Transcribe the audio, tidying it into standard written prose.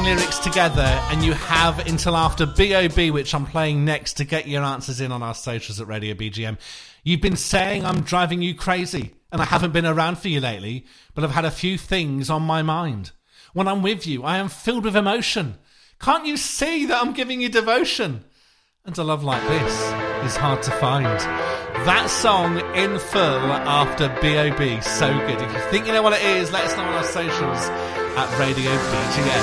lyrics together, and you have until after B.O.B., which I'm playing next, to get your answers in on our socials at Radio BGM. You've been saying I'm driving you crazy, and I haven't been around for you lately, but I've had a few things on my mind. When I'm with you, I am filled with emotion. Can't you see that I'm giving you devotion? And a love like this is hard to find. That song in full after B.O.B. So good. If you think you know what it is, let us know on our socials at Radio BGM.